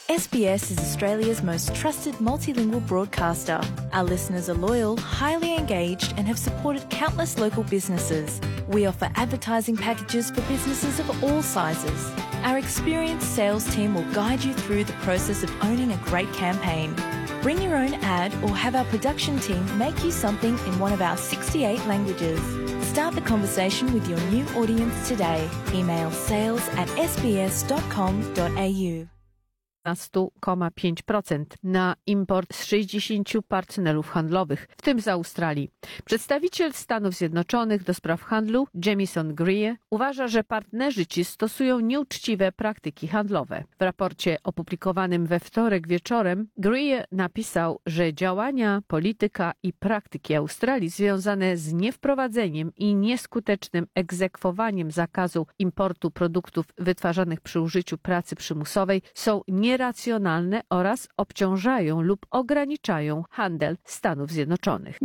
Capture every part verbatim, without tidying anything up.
S B S is Australia's most trusted multilingual broadcaster. Our listeners are loyal, highly engaged, and have supported countless local businesses. We offer advertising packages for businesses of all sizes. Our experienced sales team will guide you through the process of owning a great campaign. Bring your own ad or have our production team make you something in one of our sixty-eight languages. Start the conversation with your new audience today. Email sales at s b s dot com dot a u. piętnaście przecinek pięć procent na import z sześćdziesięciu partnerów handlowych, w tym z Australii. Przedstawiciel Stanów Zjednoczonych do spraw handlu Jamieson Greer uważa, że partnerzy ci stosują nieuczciwe praktyki handlowe. W raporcie opublikowanym we wtorek wieczorem Greer napisał, że działania, polityka i praktyki Australii związane z niewprowadzeniem i nieskutecznym egzekwowaniem zakazu importu produktów wytwarzanych przy użyciu pracy przymusowej są nie racjonalne oraz obciążają lub ograniczają handel Stanów Zjednoczonych.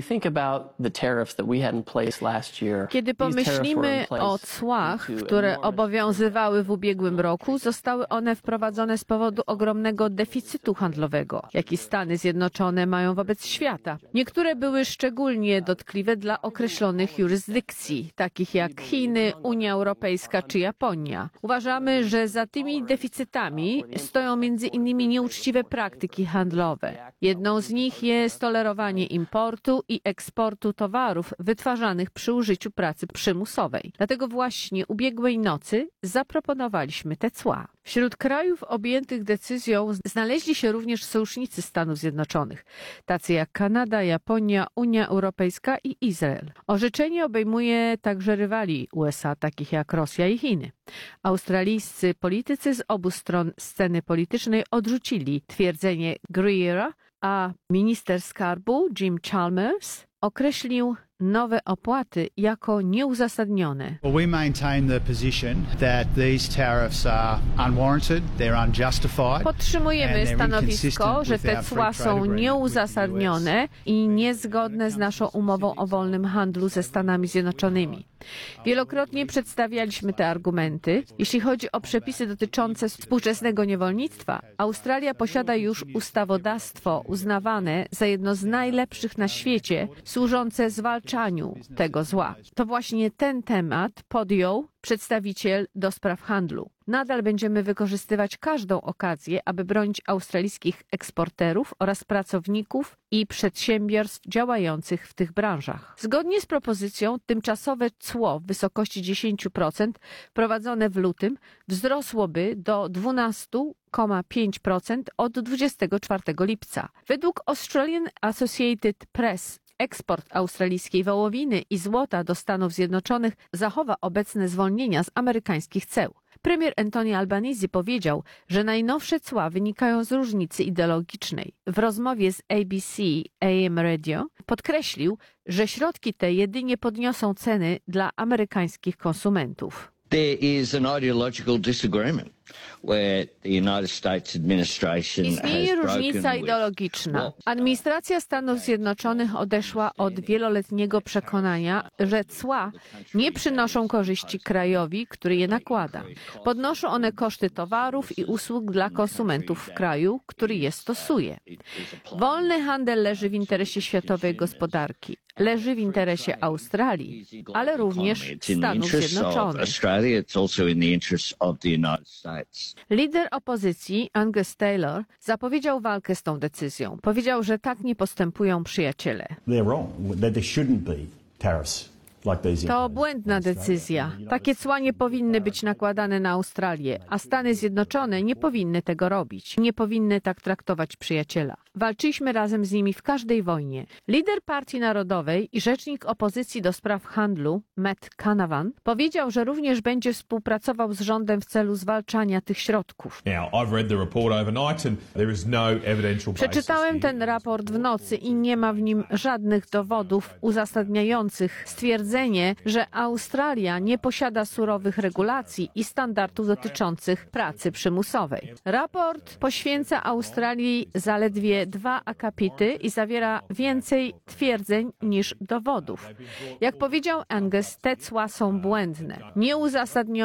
Kiedy pomyślimy o cłach, które obowiązywały w ubiegłym roku, zostały one wprowadzone z powodu ogromnego deficytu handlowego, jaki Stany Zjednoczone mają wobec świata. Niektóre były szczególnie dotkliwe dla określonych jurysdykcji, takich jak Chiny, Unia Europejska czy Japonia. Uważamy, że za tymi deficytami stoją między innymi nieuczciwe praktyki handlowe. Jedną z nich jest tolerowanie importu i eksportu towarów wytwarzanych przy użyciu pracy przymusowej. Dlatego właśnie ubiegłej nocy zaproponowaliśmy te cła. Wśród krajów objętych decyzją znaleźli się również sojusznicy Stanów Zjednoczonych, tacy jak Kanada, Japonia, Unia Europejska i Izrael. Orzeczenie obejmuje także rywali U S A, takich jak Rosja i Chiny. Australijscy politycy z obu stron sceny politycznej odrzucili twierdzenie Greera, a minister skarbu Jim Chalmers określił nowe opłaty jako nieuzasadnione. Well, we maintain the position that these tariffs are unwarranted, they're unjustified. Podtrzymujemy stanowisko, że te cła są nieuzasadnione i niezgodne z naszą umową o wolnym handlu ze Stanami Zjednoczonymi. Wielokrotnie przedstawialiśmy te argumenty. Jeśli chodzi o przepisy dotyczące współczesnego niewolnictwa, Australia posiada już ustawodawstwo uznawane za jedno z najlepszych na świecie, służące zwalczaniu tego zła. To właśnie ten temat podjął przedstawiciel do spraw handlu. Nadal będziemy wykorzystywać każdą okazję, aby bronić australijskich eksporterów oraz pracowników i przedsiębiorstw działających w tych branżach. Zgodnie z propozycją tymczasowe cło w wysokości dziesięć procent wprowadzone w lutym wzrosłoby do dwanaście przecinek pięć procent od dwudziestego czwartego lipca. Według Australian Associated Press eksport australijskiej wołowiny i złota do Stanów Zjednoczonych zachowa obecne zwolnienia z amerykańskich ceł. Premier Anthony Albanese powiedział, że najnowsze cła wynikają z różnicy ideologicznej. W rozmowie z A B C A M Radio podkreślił, że środki te jedynie podniosą ceny dla amerykańskich konsumentów. There is an ideological disagreement where the United States administration Istnieje has różnica broken ideologiczna. with- Administracja Stanów Zjednoczonych odeszła od wieloletniego przekonania, że cła nie przynoszą korzyści krajowi, który je nakłada. Podnoszą one koszty towarów i usług dla konsumentów w kraju, który je stosuje. Wolny handel leży w interesie światowej gospodarki, leży w interesie Australii, ale również It's in the Stanów interests of Zjednoczonych. Australia, it's also in the interests of the United States. Lider opozycji Angus Taylor zapowiedział walkę z tą decyzją. Powiedział, że tak nie postępują przyjaciele. They're wrong. There there shouldn't be tariffs like these. To imposed błędna on Australia. decyzja. Takie cła nie powinny być nakładane na Australię, a Stany Zjednoczone nie powinny tego robić. Nie powinny tak traktować przyjaciela. Walczyliśmy razem z nimi w każdej wojnie. Lider Partii Narodowej i rzecznik opozycji do spraw handlu, Matt Canavan, powiedział, że również będzie współpracował z rządem w celu zwalczania tych środków. Now, I've read the report overnight and there is no evidential basis Przeczytałem here. ten raport w nocy i nie ma w nim żadnych dowodów uzasadniających stwierdzenie, że Australia nie posiada surowych regulacji i standardów dotyczących pracy przymusowej. Raport poświęca Australii zaledwie dwa akapity i zawiera więcej twierdzeń niż dowodów. Jak powiedział Angus, te cła są błędne, nieuzasadnione